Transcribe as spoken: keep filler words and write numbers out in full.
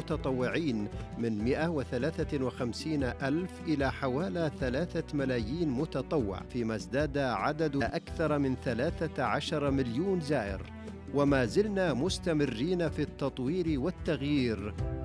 المتطوعين من مئة وثلاثة وخمسين ألف إلى حوالي ثلاثة ملايين متطوع، فيما ازداد عدد أكثر من ثلاثة عشر مليون زائر. وما زلنا مستمرين في التطوير والتغيير